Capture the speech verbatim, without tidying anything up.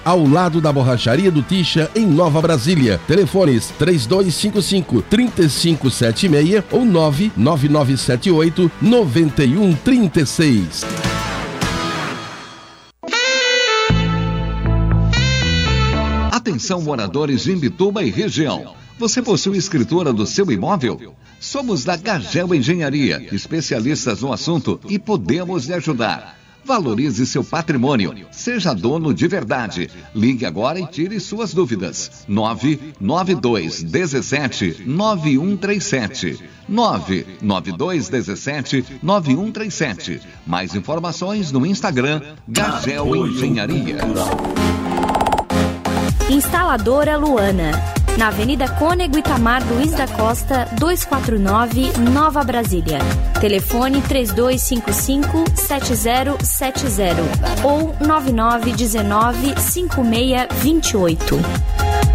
ao lado da Borracharia do Ticha, em Nova Brasília. Telefones três dois cinco cinco, três cinco sete seis ou nove nove nove sete oito, nove um três seis. Atenção, moradores de Imbituba e região. Você possui escritura do seu imóvel? Somos da Gagel Engenharia, especialistas no assunto e podemos lhe ajudar. Valorize seu patrimônio. Seja dono de verdade. Ligue agora e tire suas dúvidas. nove nove dois um sete, nove um três sete. nove nove dois um sete, nove um três sete. Mais informações no Instagram Gagel Engenharia. Instaladora Luana, na Avenida Cônego Itamar Luiz da Costa, duzentos e quarenta e nove, Nova Brasília. Telefone três dois cinco cinco, sete zero sete zero ou nove nove um nove, cinco seis dois oito.